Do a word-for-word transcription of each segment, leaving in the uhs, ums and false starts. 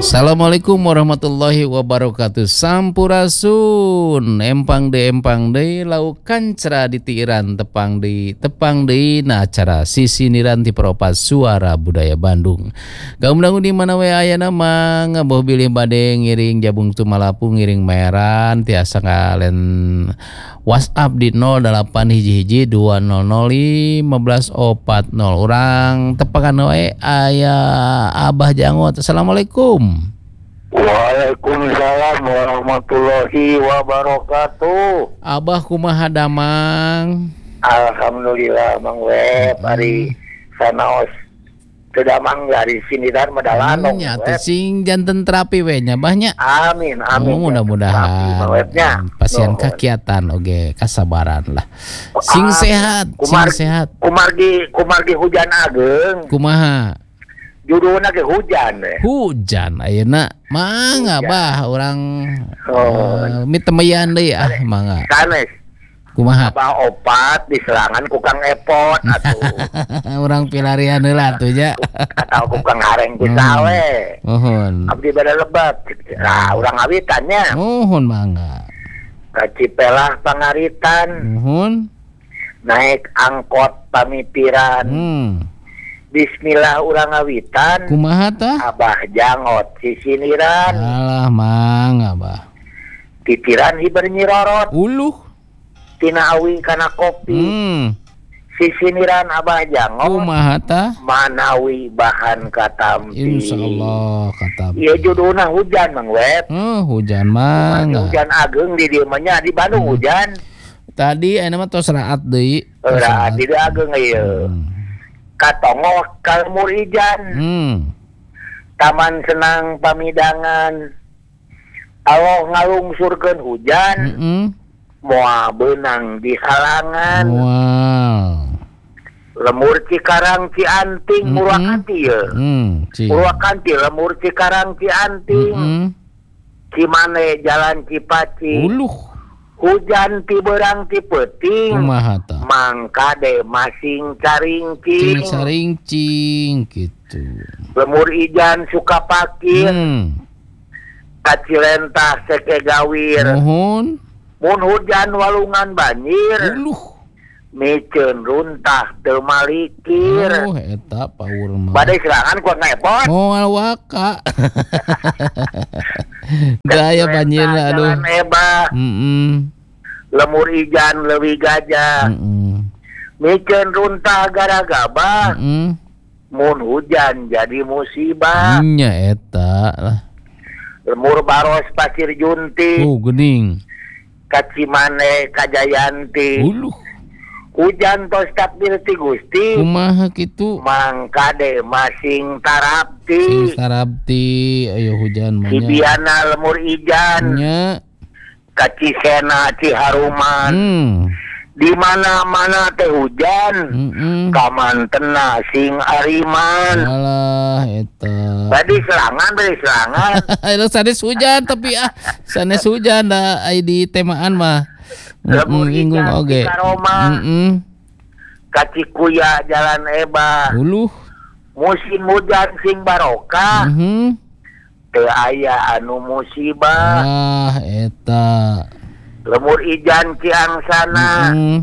Assalamualaikum warahmatullahi wabarakatuh. Sampurasun empang de empang de laukan cerah di tiiran tepang di tepang de na acara sisiniran ti Peropas Suara Budaya Bandung. Gaung-daung di mana we aya nama ngaboh bilih bade ngiring jabung tumalapu ngiring meran tiasa kalen WhatsApp di nol delapan hiji hiji dua nol nol lima belas empat nol urang tepakan we aya Abah Jangot. Assalamualaikum. Waalaikumsalam warahmatullahi wabarakatuh. Abah kumaha damang? Alhamdulillah Mang Web hari sanaos teu damang dari sini dan medalanong. Nya teh sing janten terapi we nya Bahnya. Amin amin. Oh, mudah-mudahan pasien kakiatan oge kasabaran lah. Sing Ah, sehat, kumar- sing sehat. Kumargi kumargi hujan ageng. Kumaha? Judulna ge hujan we. Hujan ayeuna mangga Hujan. bah urang Oh. uh, mitemeyan deui ah mangga. Sanes Kumaha? apa opat diserangan ku Kang Epot atuh. Urang pilarian heula atuh nya. Atau ku Kang Hareng Hmm. Pisawe. Mohon. Abdi bada lebet. Nah, urang awitannya. Mohon mangga. Ka Cipelah Pangaritan, Mohon. naik angkot pamipiran. Hmm. Bismillah urang awitan. Kumaha tah? Abah Jangot sisiniran, Alah mangga bah. titiran hiber nyirorot, Uluh. tina awi kana kopi. Hmm. Sisiniran Abah Jangot, Kumaha tah? manawi bahan katampi. Insyaallah kata. Iya judulna hujan Mang Web. Oh, hujan Kumaha mangga. hujan ageng di dieu mah nya di Bandung Hmm. hujan. Tadi aya mah tos raat deui. Tos Ora raat. di dieu ageng ieu. Hmm. Katongo kalmur ijan. Hmm. Taman senang pamidangan. Allah ngalungsurkeun hujan, Heeh. moal beunang di halangan. Wow. Lemur Cikarang Cianting Mm-mm. Purwakanti ye. Hmm, ci. Purwakanti lemur Cikarang Cianting. Heeh. Cimane Jalan Cipaci. Uluh. Hujan ti beurang ti peuting. Kumaha tah? Mangkade masing Cing caringcing. saringcing gitu. Lemur ijan suka pakir. Hmm. Kacilentah seke gawir. Mohon. Mun hujan walungan banjir. Uluh. Miceun runtah teu malikir. Oh, eta power mah. Badai serangan kuat ngepot. Moal waka. Gaya banjir lah aduh. Jalan ebah. Heeh. Lemur ijan leuwih gajah. Heeh. Miceun runtah gara-gabah. Heeh. Mun hujan jadi musibah. Nya eta lah. Lemur baros pasir junti. Oh, geuning. Kacimane Kajayanti. Uluh. Hujan tos takdir ti Gusti. Kumaha kitu? Mangkade masing Sing tarapti. sarabti ayo hujan mah nya. Sibiana lemur ijan. Nya. Kacisena Ciharuman. Hmm. Di mana-mana teh hujan. Heeh. Kamantena sing ariman. Alah eta. Tadi serangan, tadi serangan. Ayo sanes hujan tapi ah sanes hujan da ai di temaan mah. Lemur Heeh, inggung ijan oge. di Karoma. Heeh. Kacikuya Jalan Eba. Uluh. Musim hujan sing barokah. Heeh. Teu aya anu musibah. Ah eta. Lemur ijan Ciangsana. Heeh.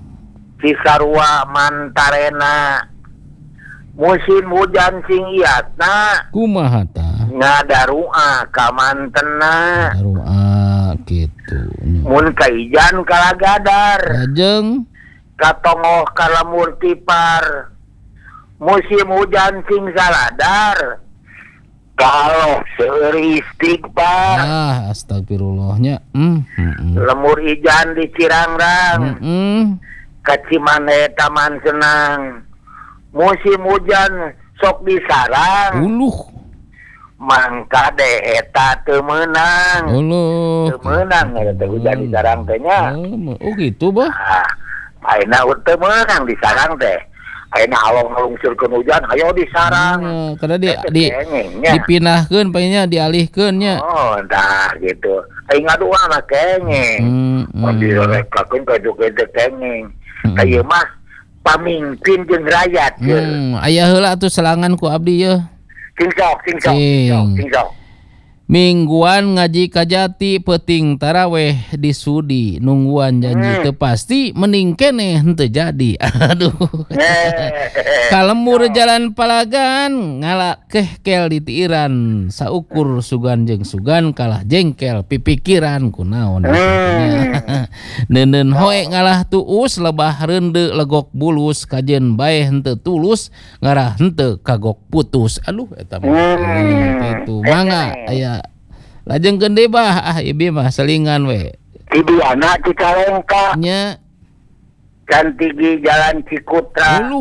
Cisarua Mantarena. Musim hujan sing iatna. Kumaha tah? Ngadarua kamantena. Arua gitu. Mun ka ijan kalagadar. Lajeng Katongoh kalamur tipar. Musim hujan sing saladar. Kalau seuri istighfar. ah astagfirullahnya. Hmm. Heeh. Lemur ijan di Cirangrang. Heeh. Kacimane Taman Senang. Musim hujan sok disarang. Uluh. Mangkade eta teu meunang. Uluh. Teu meunang eta hujan disarang teh nya. Oh gitu bah. Ah, ayeuna teu meunang disarang teh. Ayeuna Allah ngalungsurkeun hujan, hayo disarang. Hmm, karena di Eta di kengengnya. dipindahkeun paynya dialihkeun nya. Oh, dah gitu. Aing ngadua mah kengeng. Hmm, Mun hmm. direkakeun ka itu kengeng. Hmm. Ka ieu mah pamimpin jeung rakyat. Hmm, aya heula atuh selangan ku abdi ye. Sing sok, sing sok, sing sok, Sing. sing sok. Mingguan ngaji kajati peting taraweh di sudi nungguan janji Hmm. teu pasti mending keneh henteu jadi. Aduh. Kalemur jalan palagan ngalak kehkel di tiiran saukur sugan jeung sugan kalah jengkel pipikiran kunaon. Hmm. Neuneun hoe ngalah tuus lebah reunde legok bulus kajen bae henteu tulus ngarah henteu kagok putus. Aduh eta mah. Hmm. Itu mangga aya lajeng gede bah ah ieu mah selingan we. Tidiana Cicalengka Nya Cantigi Jalan Cikutra uluh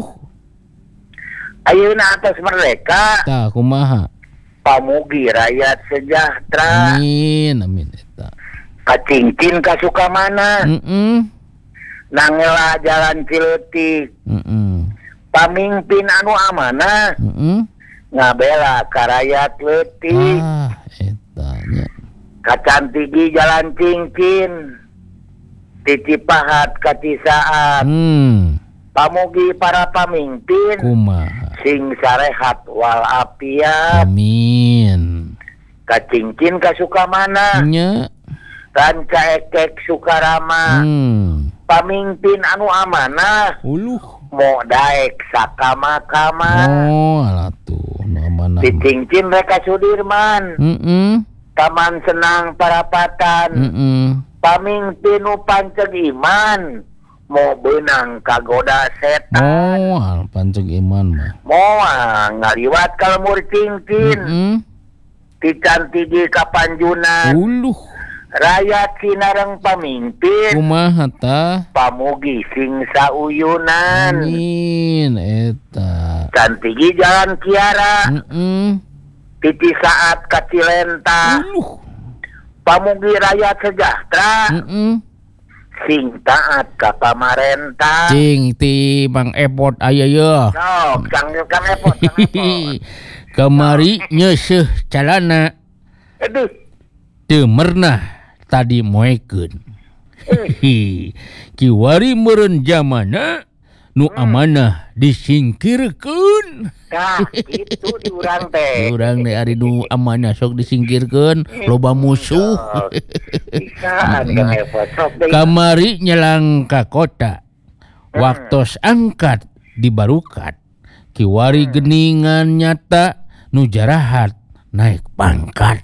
ayeuna atas merdeka tah kumaha. pamugi rakyat sejahtera Amin amin eta. kacingcin ka Sukamana Heeh. nangela Jalan Cileutik Heeh. pamimpin anu amanah Heeh. ngabela ka rakyat leutik Ah eta nya. kacantigi Jalan Cingcin titipahat kacisaat Hmm. pamugi para pamimpin Kumaha. sing sarehat walafiat Amin. kacingcin ka Sukamana Nya. dan caekek Sukarama Hmm. pamimpin anu amanah Uluh. mau daek sakama-kama Oh alah tuh nu amanah. dicingcin reka Sudirman Heeh. Taman Senang Parapatan Heeh. pamimpin nu panceg iman mau benang kagoda setan Oh, al panceg iman mah. mau ngaliwat ka lemur cingcin Heeh. dicantigi ka Panjunan Uluh. rakyat sinareng pamimpin Kumaha tah? pamugi sing sauyunan Amin eta. cantigi Jalan Kiara Heeh. titi saat ka Cilenta Uluh. pamugi rakyat sejahtera Heeh. sing taat ka pamarentah Cing ti Bang Epot aya ye. sok kang kang epot kang epot Kamari nyeuseuf calana aduh teu meurnah tadi moekeun. Kiwari meureun jamana nu amanah disingkirkeun. nah itu di urang teh Urang teh ari nu amanah sok disingkirkeun loba musuh. bisaan kang epot sok deui Kamari nyelang ka kota. Waktos angkat dibarukat. Kiwari geningan nyata nu jarahat naik pangkat.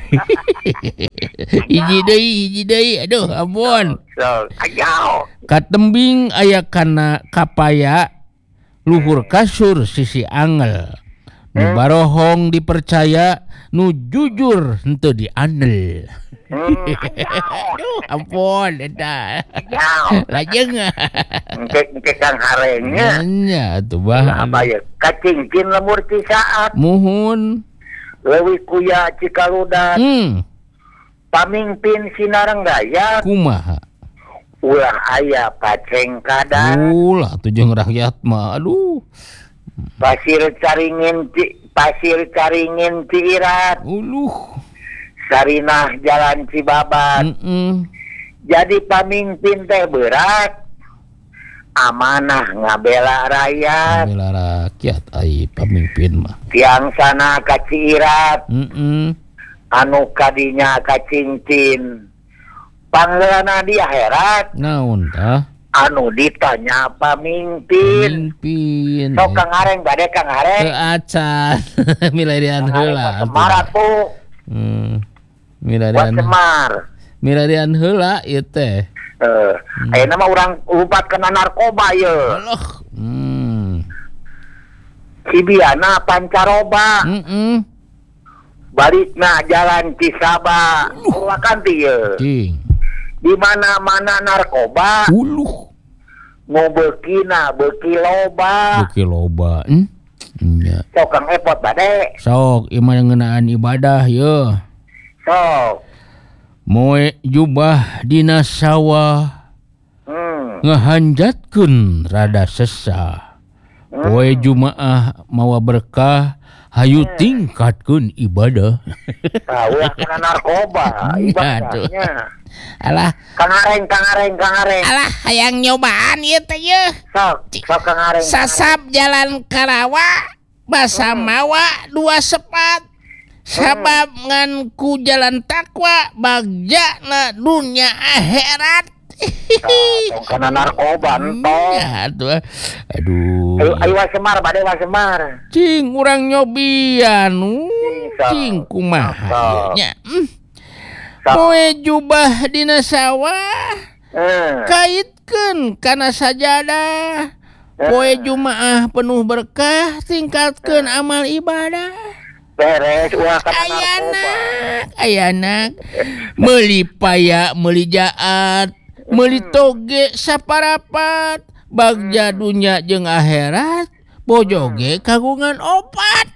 Hiji deui hiji deui aduh ampun. sok ayo Katembing aya kana kapaya luhur kasur sisi angel. Nu barohong dipercaya nu jujur henteu diandel. Aduh ampun eta. ayo Lajeng. engke engke kang harengnya Nya atuh bah. apa ya kacingcin lemur ti saat Muhun. leuwih kuya Cikaludat Hmm, pamimpin Sinarenggaya kumaha? ulah aya paceng kadan Ulah tuh jeung rakyat mah aduh. pasir caringin ci, pasir caringin Ciirat Uluh. Sarinah Jalan Cibabat Heeh. jadi pamimpin teh berat amanah ngabela rakyat Bela rakyat ai pamimpin mah. tiang sana ka Ciirat Heeh. anu kadinya ka Cingcin pangleuna di akhirat Naon tah? anu ditanya pamimpin Pamimpin. sok kang areng bade kang areng Teu acan. Milarian heula. Semar tuh Hmm. buat Milarian. Semar Milarian heula ieu teh. eh ayeuna mah urang lupat kena narkoba ye Allah. Hmm. Sibiana pancaroba Heeh. balikna Jalan Cisaba Purwakanti ye Cing. di mana-mana narkoba Uluh. ngobeukina beuki loba Beuki loba. Hmm? Nya. sok kang epot bade Sok ieu mah ngeunaan ibadah ye. sok Moe jubah dina sawah hmm ngahanjatkeun rada sesah. Poe Jumaah mawa berkah hayu tingkatkeun ibadah. tahu ya kena narkoba ibadahnya Alah, kang areng kang areng kang areng alah hayang nyobaan ieu teh ye. sok sok kang areng Sasab jalan Karawa basa mawa dua sepat. sabab ngan ku jalan takwa bagjana dunia akhirat. Tong kana narkoba entong. Ya, tuh. Aduh. Ayo ayo Wasemar bade Wasemar. Cing urang nyobian. Uh, Cing, Cing kumaha nya. Hmm. Sok. Poe jubah dina sawah. Eh. Kaitkeun kana sajadah. Poe Jumaah penuh berkah tingkatkeun amal ibadah. Beres ulah kana Ayanak, narkoba. ayanak, meuli paya, meuli jaat, meuli toge saparapat, bagja dunya jeung akhirat, bojoge kagungan opat.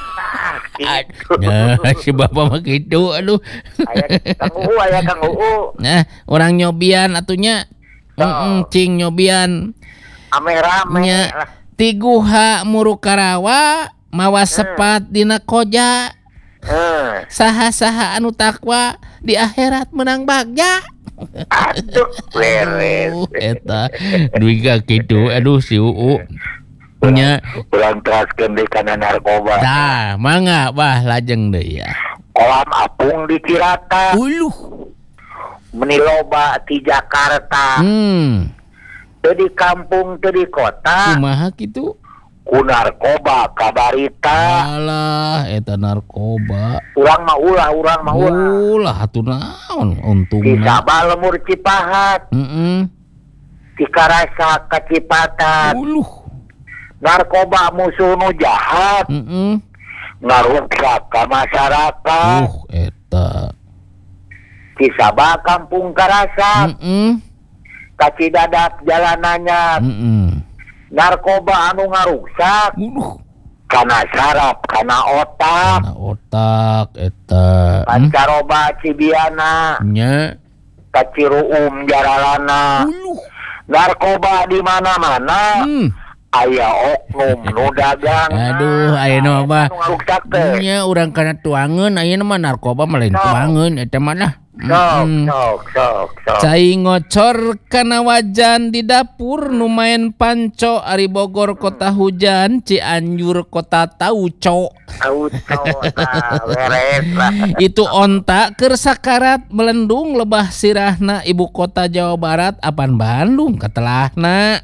Nah, si bapak mah kitu, aduh. Aya Kang Uu, aya Kang Uu. Nah, orang nyobian atunya, mm cing nyobian, Ame rame. nya tiguha muru karawa, mawa sepat dina koja. Eh. Saha-saha anu takwa di akhirat menang bagja. Aduh, beres. Aduh, eta duiga kitu, aduh si Uu. Nya Ulang teraskeun deui kana narkoba. tah mangga bah lajeng deui ya. Kolam apung di Cirata. Uluh. Meni loba di Jakarta. Hmm, Teu di kampung, teu di kota. kumaha kitu? Ku narkoba kabarita. Alah, eta narkoba. Urang mah ulah, urang mah ulah. Ulah atuh naon Di untungna. Sabah lemur Cipahat. Heeh. Di Karasa ka Cipatat. Uluh. Narkoba musuh nu jahat. Heeh. Ngaruksak ka masyarakat. Uh, eta. Di Sabah kampung Karasa. Heeh. Ka Cidadak jalanannya. Heeh. Narkoba anu ngaruksak. Uluh. Kana saraf, kana otak. Kana otak eta. Hmm? Pancaroba Cibiana. Nya. Ka Ciruum Jaralana. Uluh. Narkoba di mana-mana. Hmm. Aya oknum nu dagang. Aduh, ayeuna mah anu ngaruksak teh. nya urang kana tuangeun ayeuna mah narkoba mah lain Sok. tuangeun eta mah lah. Sok, Mm-mm. sok, sok, sok. Cai ngocor kana wajan di dapur nu maen panco ari Bogor kota hujan, Cianjur kota tauco. Auto tah beres lah. Itu onta keur sakarat melendung lebah sirahna ibu kota Jawa Barat apan Bandung katelahna.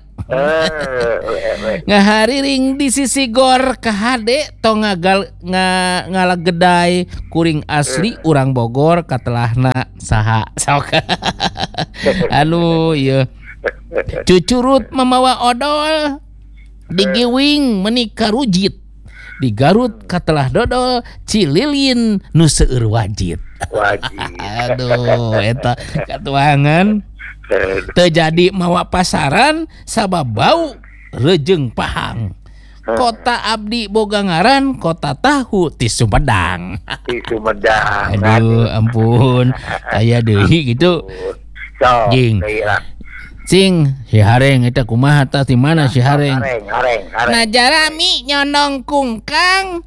Eh, Ngahariring di sisi gor ka hade tong ngagal nga ngalagedai kuring asli urang Bogor katelahna saha sok. Anu ieu cucurut mamawa odol digiwing menika rujit di Garut katelah dodol Cililin nu seueur wajit. wajib. Aduh eta katuangan teu jadi mawa pasaran sabab bau rejeng pahang. Kota abdi boga ngaran kota tahu ti Sumedang. Di Sumedang. Aduh ampun aya deui gitu. Sok, Jing. deui lah. Cing si Hareng eta kumaha tah ti mana si Hareng? Hareng, hareng, hareng. Nah jarami nyondong kungkang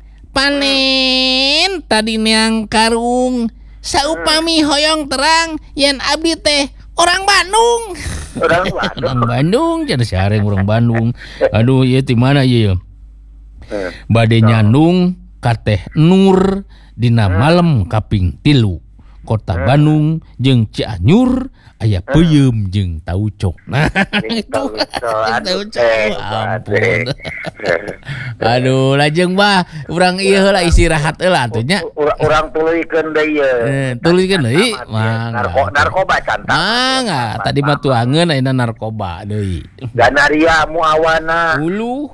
panen tadi neang karung saupami hoyong terang yen abdi teh orang Bandung. Orang Bandung. Orang Bandung cenah si Hareng orang Bandung. Aduh ieu ti mana ieu? Eh, Bade nyandung ka teh Nur dina malam kaping tilu. Kota Bandung jeung Cianjur aya peuyeum jeung tauco. Nah, itu. Aduh, Tauco. eh, Ampun. eh. Aduh, lajeng bah urang ieu heula istirahat heula atuh nya. Ur- Urang tuluykeun deui ye. Eh, tuluykeun deui? Narko- Mangga. narkoba cantak. Mangga, tadi mah tuangeun ayeuna narkoba deui. Ganaria muawana Ulu,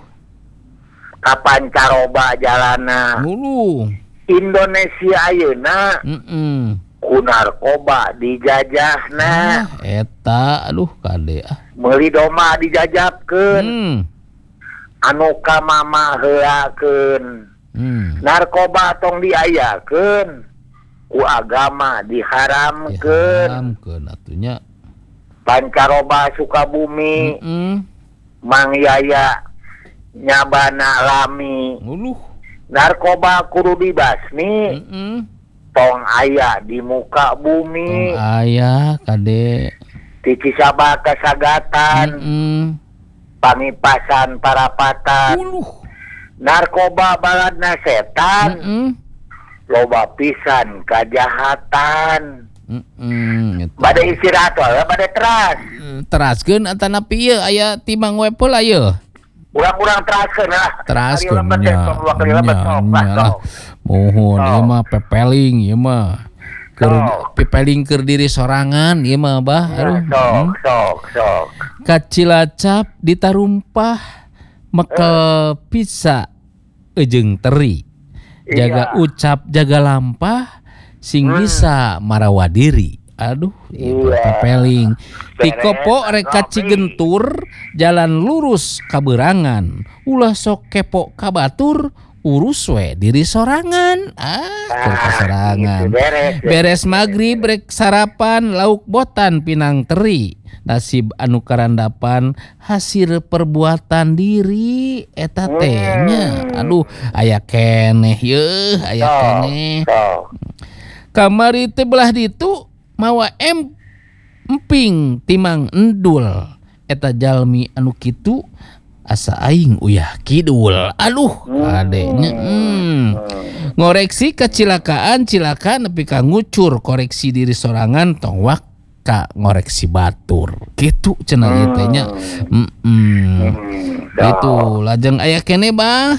kapancaroba jalana. ulu. Indonesia ayeuna Heeh. ku narkoba dijajahna. Nah, eta aduh kade ah. Meuli doma dijajabkeun. Hmm. Anu ka mama heulakeun. Hmm. Narkoba tong diayakeun. Ku agama diharamkeun. Diharamkeun atunya. Pancaroba Sukabumi. Heeh. Mang Yaya nyabana lami. Uluh. Narkoba kudu dibasmi. Heeh. Tong aya di muka bumi. Tong aya kade. Di Cisaba Kasagatan. Heeh. loba pisan kajahatan. Heeh. Bade istirahat wae, bade teras. Teraskeun antana pieu aya timang wepel aya. Urang-urang teraskeun lah. Teraskeun Ari nya. lemet, dua kali lemet, Nya, sok, nya lah. sok. Mohon Sok. ieu mah pepeling ieu mah. Keur Sok. pepeling keur diri sorangan ieu mah bah. Aduh. Sok, Hmm. sok, sok. Kacilacap ditarumpah mekel pizza ejeng teri. Jaga Iya. ucap jaga lampah sing Hmm. bisa marawa diri. Aduh, ieu Iya. pepeling. Ti Beres, kopo rek Robi. kacigentur jalan lurus kaberangan. Ulah sok kepo kabatur urus we diri sorangan. Ah, keur Ah, kasorangan. gitu, beres, Beres maghrib rek sarapan lauk botan pinang teri. Nasib anu karandapan hasil perbuatan diri eta teh nya. Aduh, aya keneh yeuh, aya Sok, keneh. sok. Kamari teh belah ditu mawa em emping timang endul. Eta jalmi anu kitu asa aing uyah kidul. Aduh, adenya. Hmm. Ngoreksi kecilakaan cilaka nepi ka ngucur koreksi diri sorangan tong wak ka ngoreksi batur. Kitu cenah ieu teh nya. Heeh. Hmm, Itu lajeng aya keneh bah.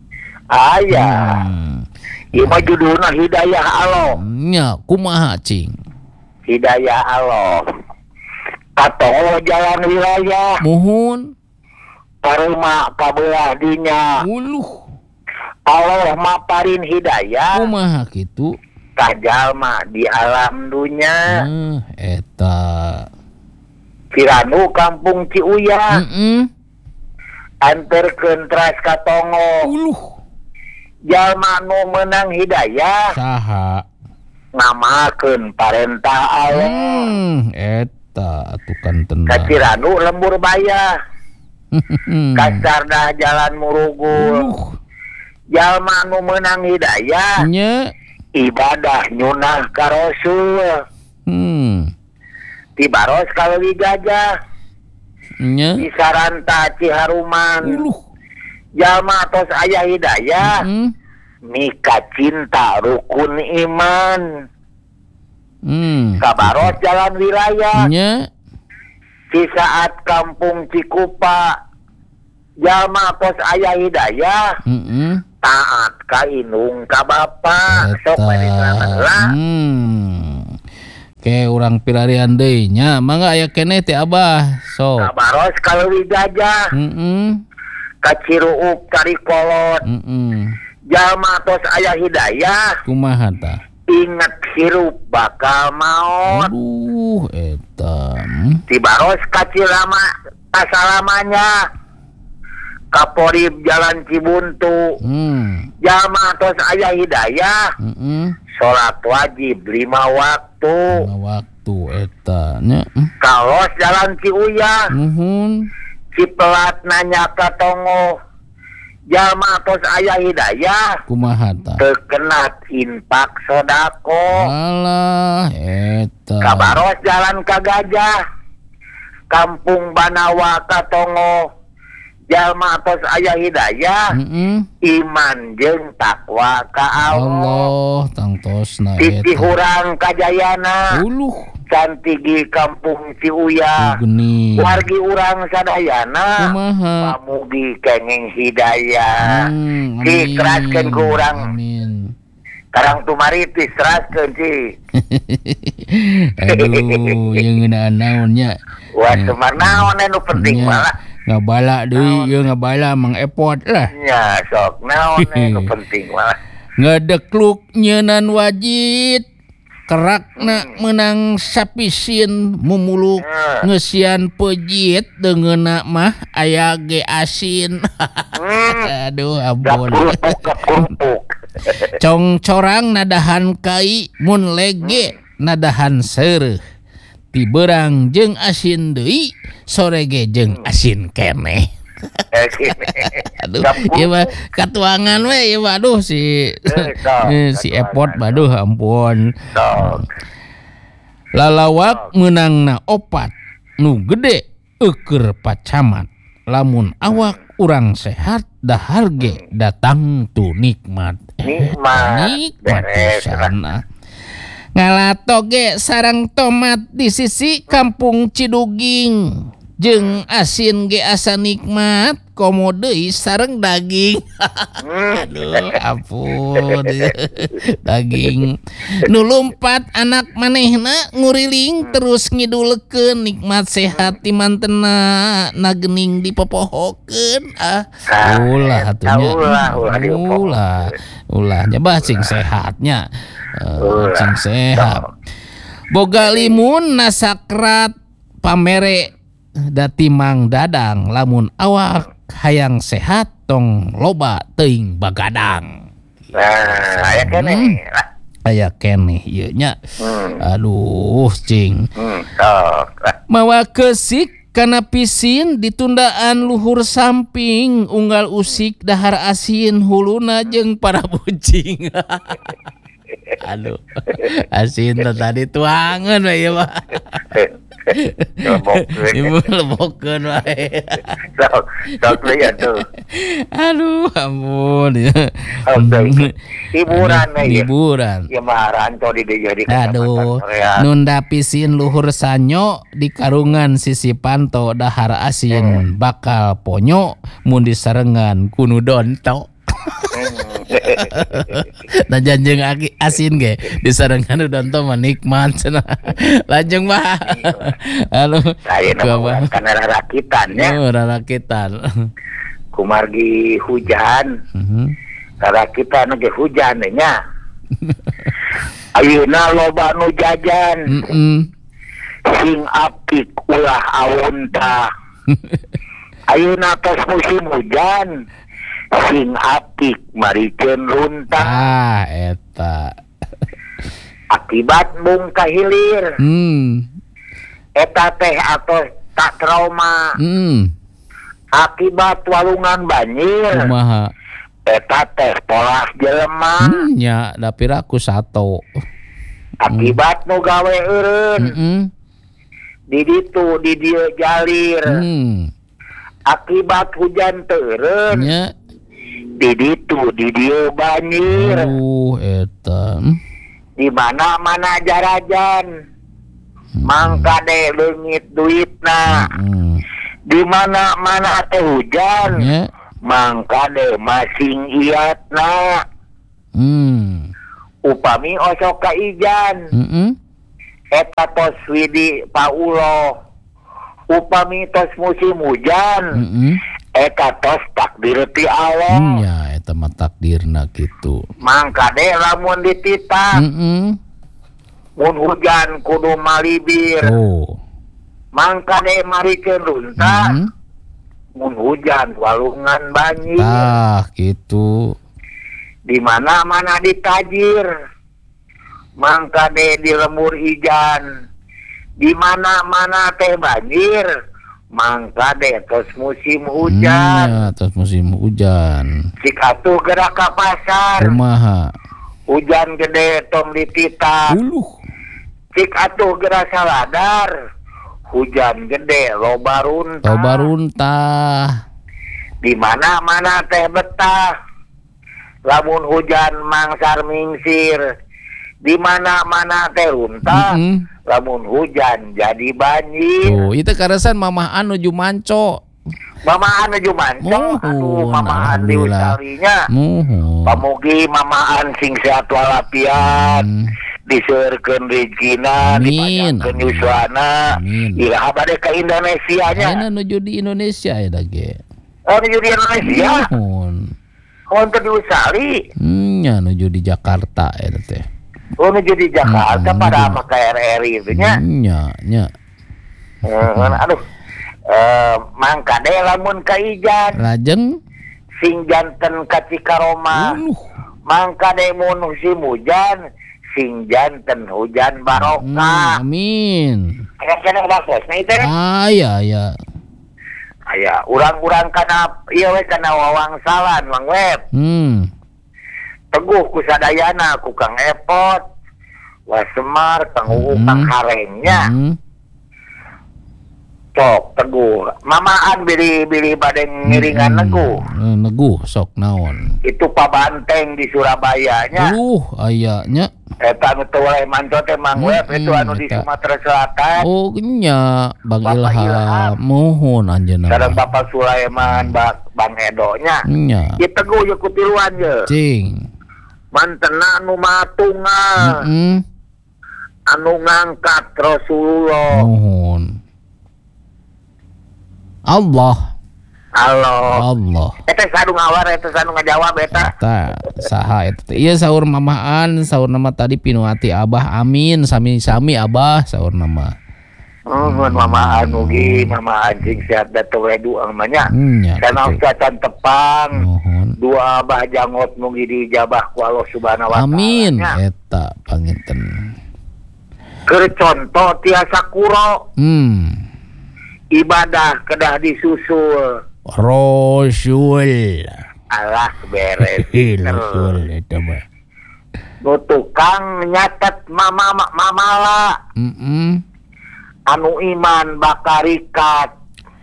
Aya. Hmm. Ieu mah judulna Hidayah Allah. Nya kumaha cing? Hidayah Allah. Katong jalan wilayah, Muhun. parema kabelah dinya. Uluh. Allah maparin hidayah Kumaha kitu? ka jalma di alam dunya. Ah, eta. Piranu kampung Ciuya, Heeh. anterkeun tras katongo. Uluh. Jalma nu menang hidayah Saha? ngamakeun parentah Allah. Hmm, eta atukan tendang. Kaciranu lembur bayah, kasardah jalan murugul. Uluh. Jalma nu menang hidayah Nya. ibadah nyunah ka Rasul. Hmm. Tibaros kalau digajah Nya. di Saranta Ciharuman. Uluh. Jalma tos aya hidayah Hmm. mika cinta rukun iman. Hmm. Kabaros jalan wilayah Nya. di saat kampung Cikupa. Jalma tos aya hidayah Heeh. taat ka indung ka bapa. Sok bae diterangkeun lah. Hmm. Ke urang pilarian deui nya, mangga aya keneh teh Abah. Sok. Kabaros kalau digajah Heeh. kaciruuk karikolot. Heeh. Jalma tos aya hidayah Kumaha tah? ingat hirup bakal maut. Aduh, eta. Hmm. Tibaros kacilama kasalamanya kaporib jalan Cibuntu. Hmm. Jalma tos aya hidayah Heeh. salat wajib lima waktu. Lima waktu eta nya. Hmm. Kalos jalan Ciuya Nuhun. Cipelat nanya ka tongo. Jalma tos aya hidayah Kumaha tah? terkenat infak sodako. Alah, eta. Kabaros jalan ka Gajah kampung Banawa Katongo. Jalma tos aya hidayah Heeh. iman jeung takwa ka Allah. Allah tangtosna Titi eta. hurang kajayana Uluh, cantigi kampung Ciuya. geni. Wargi urang sadayana Kumaha? pamugi kenging hidayah. Hmm, Ci keraskeun ku urang. Amin. Karang tumaritis teraskeun ci. Aduh, yang ngeunaan naonnya. Wah, semar naon anu penting Nya, malah. ngabala deui, ieu ngabala mang epot lah. Nya sok naon anu penting malah. Ngadekluk nyeunan wajid. Kerakna menang sapisin mumuluk Hmm. ngesian pejit dengeuna mah aya ge asin. Hmm. Aduh Gak ampun. kerupuk, gak kerupuk. Cong corang nadahan kai mun lege nadahan seureuh. Ti beurang jeung asin deui sore ge jeung asin keneh. Aduh, ieu mah katuangan we ieu mah aduh si sok, eh, si katuangan, Epot baduh ampun. Sok. Lalawak meunangna opat nu gede eukeur pacamat. Lamun awak urang sehat dahar ge datang tu nikmat. Nikmat. Nikmat Beres. pisan. Ngalato ge sarang tomat di sisi Kampung Ciduging. Jeung asin ge asa nikmat, komo deui sareng daging. Aduh, ampun. Daging. Nu lumpat anak manehna nguriling terus ngidulkeun nikmat sehat di mantena nagening dipopohokeun. Ah, ulah atunya. Ulah, ulah dipopohokeun. Ulah. Ulah nyebah cing sehatnya. Uh, cing sehat. Boga limun nasakrat pamere dati Mang Dadang lamun awak hayang sehat tong loba teuing bagadang. Nah, aya keneh. Aya keneh ieu nya. Hmm. Aduh cing. Hmm, sok. Mawa keusik kana pisin ditundaan luhur samping unggal usik dahar asin huluna jeung para bucing. Aduh. Asin tadi tuangan we ieu mah. Ibu lebokeun wae. Sok, sok lihat tuh. Aduh, ampun. Hiburan we ieu. Hiburan. Ieu mah ranto di dieu di Aduh, nunda pisin luhur sanyo di karungan sisi panto dahar asin bakal ponyo mun disarengan kunu donto. Nah janjeng asin ge disarengan donto mah nikmat cenah. Lajeng mah. Halo. Saya kana rarakitan nya. Oh, rarakitan. Kumargi hujan. Heeh. Rarakitan ge hujan nya. Ayeuna loba nu jajan. Heeh. Sing apik ulah aun tah. Ayeuna tos musim hujan. Sing apik marikeun runtah. Ah, eta. Akibat mung kahilir. Hmm. Eta teh atos tak trauma. Hmm. Akibat walungan banjir. Kumaha? Eta teh polas jelema. Hmm, nya da piraku sato. Akibat nu gawe eureun. Heeh. Di ditu di dieu jalir. Hmm. Akibat hujan teureun. Nya Di ditu di dieu banjir. uh eta. Di mana-mana jarajan. Mangka de leungit duitna. Hmm. Di mana-mana teh hujan. Nya. Mangka de masing iatna. Hmm. Upami osok ka ijan. Heeh. Eta tos widi paulo. Upami tos musim hujan. Heeh. Eta tos takdir ti Allah. Nya eta mah takdirna kitu. Mangka de lamun dititah. Heeh. Mun hujan kudu malibir. Oh. Mangka de marikeun runtah. Heeh. Mun hujan walungan banjir. Tah kitu. Di mana-mana ditajir. Mangka de di lembur ijan. Di mana-mana teh banjir. Mangka de tos musim hujan. Hmm, ya, tos musim hujan. Cik atuh gerak ka pasar. Kumaha? Hujan gede tong dititah. Uluh. Cik atuh gerak saladar. Hujan gede loba runtah. Loba runtah. Di mana-mana teh betah. Lamun hujan mangsar mingsir. Di mana-mana teh runtah. Heeh. Lamun hujan jadi banjir. Oh, itu karesan mamahan nuju manco. Mamaan aja manco. Muhun, Aduh, mamaan di alhamdulillah. usalinya. Muhun. Pamugi mamaan sing sehat walafiat. Hmm. Diseurkeun rezekina, Amin. dipanjangkeun yuswana. Amin. Iraha bade ka Indonesia nya. Ayeuna nuju di Indonesia ya dage. Oh, nuju di Indonesia. Muhun. Untuk diusali. Hmm, nya nuju di Jakarta eta teh. Oh, nuju di Jakarta Hmm, pada nuju. sama K R R I itu nya. Hmm, nya, nya. Eh, aduh. Eh, mangka deh lamun ka ijan. Lajeng. Sing janten ka Cikaroma. Uluh. Mangka deh mun musim hujan. Sing janten hujan Hmm, barokah. amin. Kena-kena bakosna itu kan. Ah, ya, ya. Aya, urang-urang kana ieu we kana wawangsalan Mang Web. Hmm. Teguh ku sadayana ku Kang Epot, Wasemar, Kang Uu, Hmm. Kang Harengnya. Hmm. Sok teguh. Mamaan bili-bili bade ngiringan neguh. Eh, neguh sok naon. Itu Pak Banteng di Surabaya nya. Uh, ayanya. Eta anu teu oleh manco teh Mang Web itu anu di Sumatera Selatan. Oh, nya Bang Bapak Ilham. Ilham. Mohon anjeunna. Sareng Bapak Sulaiman, Bak Bang Edo nya. Nya. Ieu teguh ye kutiluan ye. Cing. Mantena anu matungan. Heeh. Anu ngangkat Rasulullah. Mohon. Allah. Allah. Allah. Eta sadu ngawar eta sadu ngajawab eta. Eta saha eta teh? Ieu saur mamahan, saur nama tadi pinuati Abah amin, sami-sami Abah saur nama. Nuhun mama anu ge, mama anjing sehat da teu wedu amanya. Nya. Kana ucapan tepang. Mohon. Dua Abah jangot nu dijabah ku Allah Subhanahu wa taala. Amin. nya. Eta panginten. Keur contoh tiasa kuro Hmm. ibadah kedah disusul. Rasul. Allah beres. Rasul eta mah. Nu tukang nyatet mama mamala Heeh. anu iman bakarikat.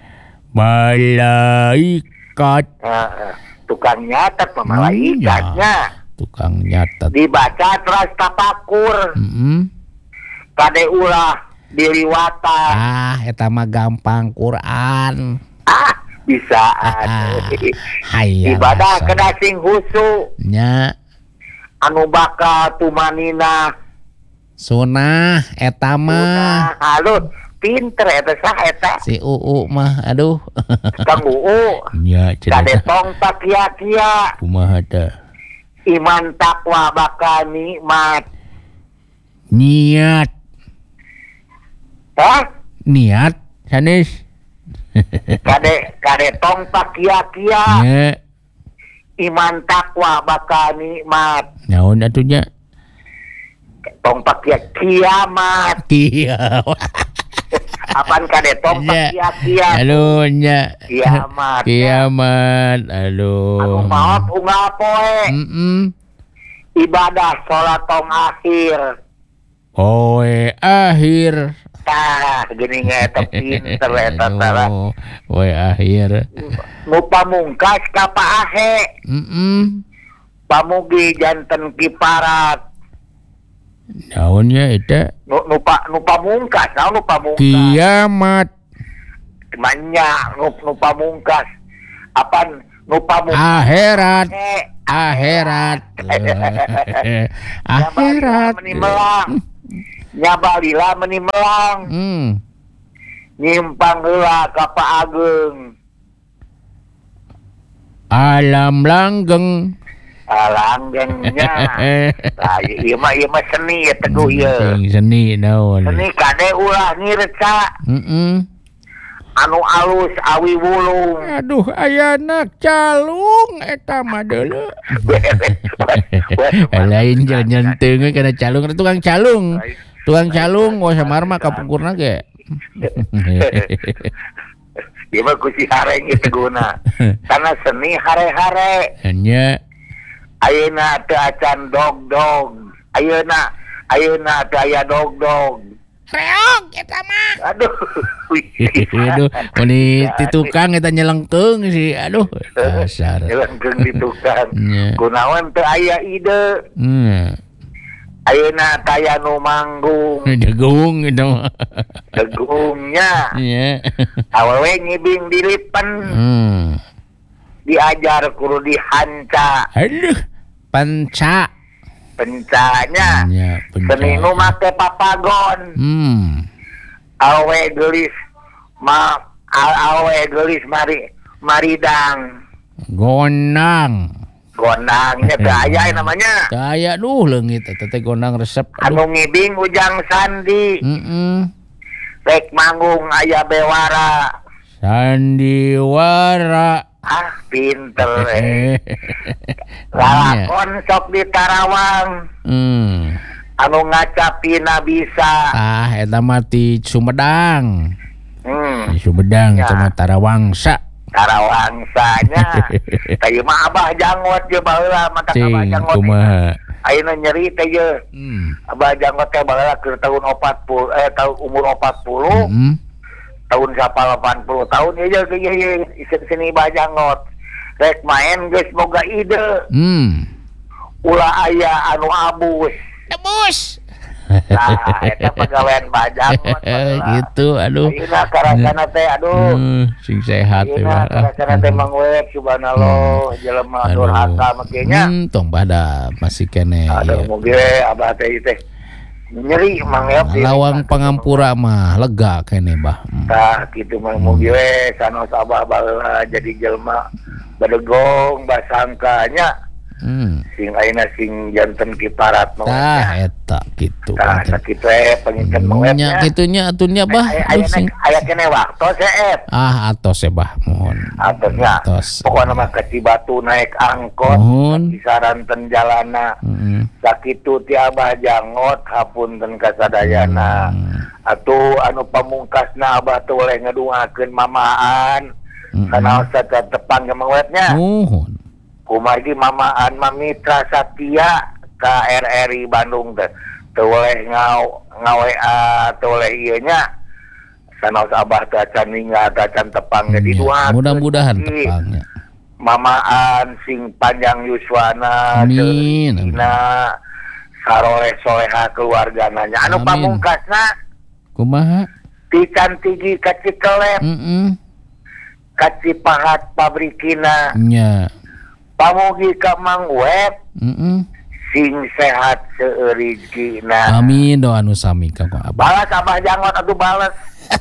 Malaikat. Heeh. Tukang nyatet Iya. malaikatnya. Tukang nyatet. Dibaca terus tapakur. Heeh. Kade ulah diliwatan. Ah, eta mah gampang Quran. Ah, bisa. Ah, hayang Ibadah asa. kedah sing husu. Nya Anu bakal tumanina. sunah eta mah. Nah, halut. Pinter eta sah eta. Si Uu mah aduh. Kang Uu. Nya Kade cenah tong tak kia-kia. kumaha teh? Iman takwa bakal nikmat. Niat, Hah? niat sanes. Kade kade tong tak kia-kia. Nya Iman takwa bakal nikmat. naon atuh nya? Tong tak kia kiamat. Kieu. Apaan kade tong tak Nya. kia-kia. Aduh nya. Kiamat. Kiamat. Anu Aduh. maot unggal poe. Heeh. Ibadah sholat tong akhir. Poe akhir. Tah gini ngeta pinter eta tara. Aduh, poe akhir. Nu pamungkas ka paahe. Heeh. Pamugi janten kiparat. Naon nya eta? Nu nu pa nu pamungkas, naon nu pamungkas. Kiamat. Manya nu nu pamungkas. Apaan nu pamungkas? Akhirat. Eh, Akhirat. Nyabalila Akhirat. meni melang. Nyabalila meni melang. Hmm. Nyimpang heula ka Pa Ageng. Alam langgeng. Alanggengnya. Tah ieu mah ieu mah seni ya teguh ieu. Sing seni naon? Seni kade ulah ngireca Heeh. anu alus awi wulung. Aduh, aya anak calung eta mah deuleu. Lain jalan nyenteng kana calung, tukang calung. Tukang calung wah samar mah kapungkurna ge. Ieu mah ku si hareng ieu guna. Karena seni hare-hare. Nya Ayeuna teu acan dog-dog. Ayeuna ayeuna teu aya dog-dog. reog eta mah. Aduh. Aduh, meni ti tukang eta nyelengkeung sih. Aduh, dasar. Nyelengkeung di tukang. Nya. Kunaon teu aya ide. Hmm. Ayeuna taya nu manggung. Jagung itu mah. Tegungnya. Nya. Awewe ngibing dilipen. Hmm. Diajar kudu dihanca. Aduh, panca. Pencanya. Nya, panca. Seni nu make papagon. Hmm. Awe gelis ma al awe gelis mari maridang. Gondang. Gondangnya teu aya namanya. Daya duh leungit eta teh gondang resep. Anu ngibing Ujang Sandi. Heeh. Rek manggung aya bewara. Sandiwara. Ah, pinter eh. Lalakon sok di Tarawang. Hmm. Anu ngacapina bisa. Ah, eta mah ti Sumedang. Hmm. Di Sumedang Ya. eta mah Tarawangsa. Tarawangsanya. Teu mah Abah Jangot je baheula mata Cing, Abah Jangot. kumaha? Ayeuna nyeri teh ye. Hmm. Abah Jangot teh baheula keur tahun empat puluh eh tahun umur empat puluh. Hmm. tahun delapan puluh tahun ya ya ya seni bajangot rek main geus boga ide Hmm. ulah aya anu abus Tebus. nah eta pagawean bajangot Gitu, aduh. ayeuna karasana teh aduh Hmm, sing sehat teh ayeuna mah. karasana teh Mang Web subhanallah jelema Aduh. durhaka makanya Hmm, tong bada masih kene. aduh ieu. moge abah teh ieu teh nyeri Mang Web Lawang Pangampura mah lega kene bah. Hmm. tah kitu Mang moge we sanos abah baheula jadi jelema badegong basangkanya Hmm. sing ayeuna sing janten kiparat mah Tah eta gitu. tah sakitu we pengikeun Mang Web Nya nya kitunya atunya bah. aya Sing- aya kene waktu seet Ah, atos ya bah, mohon. atosnya Atos. pokoknya mah ke Cibatu naik angkot Mohon. kisaran ten jalana Heeh. sakitu ti abah jangot hapunten kasadayana Hmm. atuh anu pamungkasna abah teh oleh ngedungakeun mamaan Mm-mm. kana usah tepang ke Mang Webnya Mohon. kumaha mamaan Mamitra Satya K R R I Bandung teh teu oleh ngaw ngawe teu oleh ieu nya sanaos abah teh acan ninggal teh acan tepang jadi Ya, dua mudah-mudahan tepangnya. mamaan sing panjang yuswana Amin, amin. na saroleh soleha keluargana anu Amin. pamungkasna Kumaha? ti Cantigi ka Cikelem Heeh. ka Cipahat pabrikina Nya. pamugi ka Mang Web Heeh. sing sehat seureuzkina Amin doa anu sami ka Abah. balas abah jangot atuh balas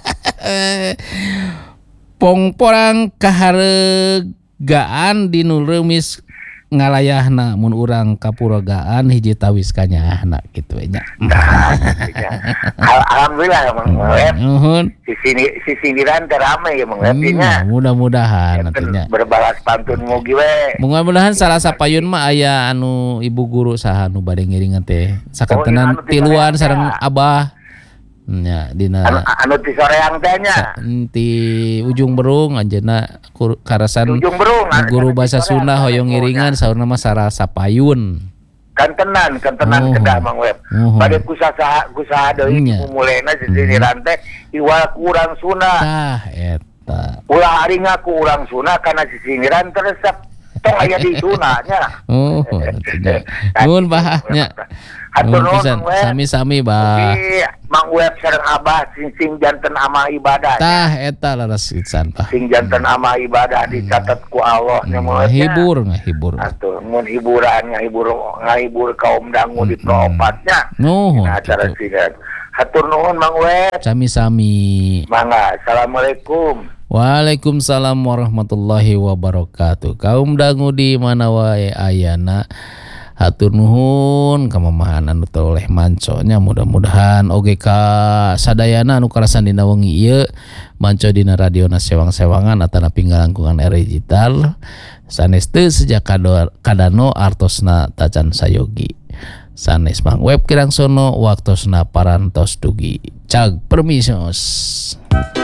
Pong porang kaharegaan di nu reumis ngalayahna mun urang kapuragaan hiji tawis kanyahna kitu we nya. Al- alhamdulillah Mang Web Nuhun. si sini si sindiran teh rame ya Mang Web nya Hmm, mudah-mudahan atunya. berbalas pantun mugi we Mudah-mudahan salah sapayun mah aya anu ibu guru saha anu bade ngiringan teh. Sakantenan Oh, iya, anu ti tiluan soreang sareng teh. Abah. Nya anu, dina anu ti soreang teh nya ti ujung berung anjeunna kur- karasan ujung berung anu guru anu ti bahasa soreang Sunda teh, hoyong ngiringan saurna mah sareng sapayun. kan tenan kan tenan Oh. kedah Mang Web Oh. bade kusaha kusaha deui Nya. mulena si sindiran teh iwal kurang Sunda Tah eta. ulah ari ngaku urang Sunda kana si sindiran teresep tong aya di Sunda nya Oh, atunya. Nuhun Bah nya. hatur Nuhun nuhun pisan. Mang Web Sami-sami Bah. Oke, Mang Web sareng Abah sing sing janten amal ibadah Tah eta laras pisan Bah. sing janten amal ibadah dicatat ku Allah nya Mang Web nya. Ngahibur, ngahibur. Atuh mun hiburan ngahibur ngahibur kaum dangu di Propatnya Nuhun. nah acara kitu. sidat hatur nuhun Mang Web Sami-sami. mangga assalamualaikum. Waalaikumsalam warahmatullahi wabarakatuh. Kaum dangu di mana wae ayana. Hatur nuhun kamamahan anu teu oleh manconya mudah-mudahan oge ka sadayana anu karasan dina wengi ieu manco dina radiona sewang-sewangan atana pinggal langkungan era digital sanes teu sejak kado kadano artosna tacan sayogi sanes Mang Web kirang sono waktosna parantos dugi cag permisos.